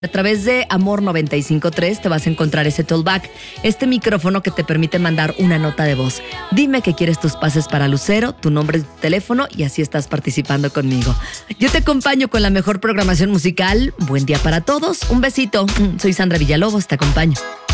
A través de Amor 95.3 te vas a encontrar ese Tollback, este micrófono que te permite mandar una nota de voz. Dime que quieres tus pases para Lucero, tu nombre y tu teléfono y así estás participando conmigo. Yo te acompaño con la mejor programación musical. Buen día para todos. Un besito. Soy Sandra Villalobos, te acompaño.